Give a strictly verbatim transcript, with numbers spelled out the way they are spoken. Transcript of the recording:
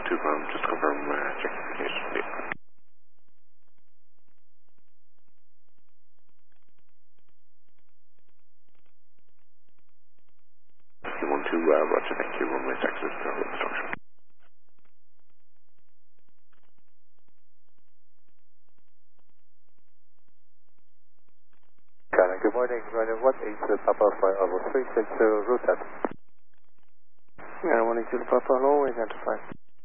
two from, just confirm, uh, check communication, please. Q one two, uh, roger, thank you, runway taxis, travel instruction. Canon, good morning, runway one eight to Papa Flight level three six zero, route set. Yeah, one eight to Papa, low, identified.